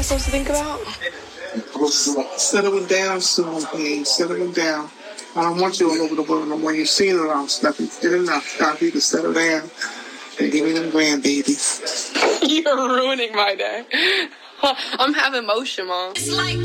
supposed to think about? Settling down soon, please. Settling down. I don't want you all over the world no more. You've seen it all. Stuff. You did enough. Stop you to settle down and give me them grandbabies. You're ruining my day. I'm having motion, Mom. It's like